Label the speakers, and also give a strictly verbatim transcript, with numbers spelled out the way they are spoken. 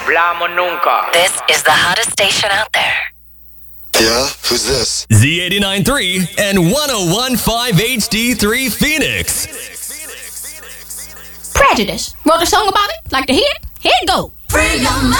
Speaker 1: hablamos nunca.
Speaker 2: This is the hottest station out there.
Speaker 3: Yeah, who's this?
Speaker 4: Z eighty-nine point three and one oh one point five H D three Phoenix.
Speaker 5: Prejudice. Wrote a song about it? Like to hear it? Here it go. Free your mind.